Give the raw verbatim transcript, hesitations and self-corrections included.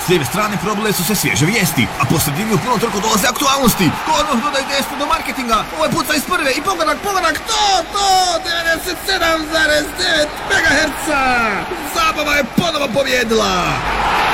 lijeve strane probile su se svježe vijesti, a po sredini u punom trku dolaze aktualnosti. Odmah dodaj desno do marketinga, ovaj puca iz prve i pogodak, pogodak, to, to, devedeset sedam zarez devet megaherca. Zabava je ponovo pobjedila.